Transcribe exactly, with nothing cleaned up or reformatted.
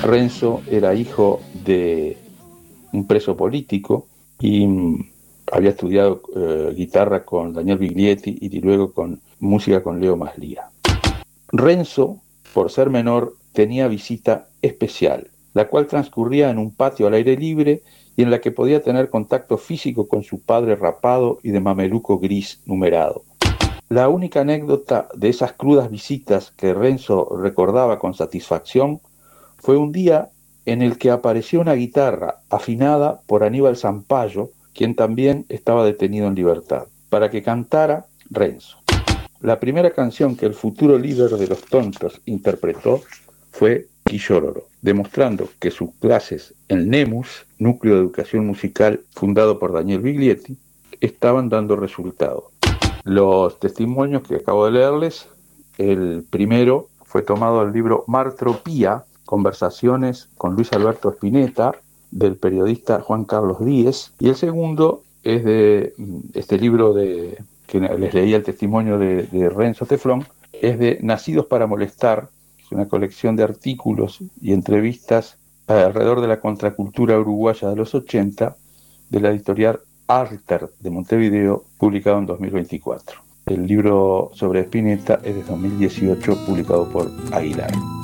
Renzo era hijo de un preso político y mm, había estudiado eh, guitarra con Daniel Biglietti y luego con música con Leo Maslía. Renzo, por ser menor, tenía visita especial, la cual transcurría en un patio al aire libre y en la que podía tener contacto físico con su padre rapado y de mameluco gris numerado. La única anécdota de esas crudas visitas que Renzo recordaba con satisfacción fue un día en el que apareció una guitarra afinada por Aníbal Zampayo, quien también estaba detenido en libertad, para que cantara Renzo. La primera canción que el futuro líder de los Tontos interpretó fue Quillororo, demostrando que sus clases en NEMUS, Núcleo de Educación Musical fundado por Daniel Biglietti, estaban dando resultado. Los testimonios que acabo de leerles, el primero fue tomado del libro Martropía, Conversaciones con Luis Alberto Spinetta, del periodista Juan Carlos Díez, y el segundo es de este libro de, que les leía el testimonio de, de Renzo Teflón, es de Nacidos para Molestar, es una colección de artículos y entrevistas alrededor de la contracultura uruguaya de los ochenta, de la editorial Alter de Montevideo, publicado en dos mil veinticuatro. El libro sobre Spinetta es de dos mil dieciocho, publicado por Aguilar.